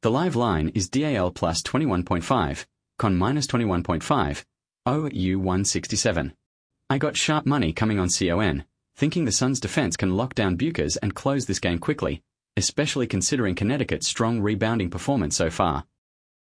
The live line is DAL plus 21.5, con minus 21.5, OU 167. I got sharp money coming on CON, thinking the Suns' defense can lock down Buchers and close this game quickly, especially considering Connecticut's strong rebounding performance so far.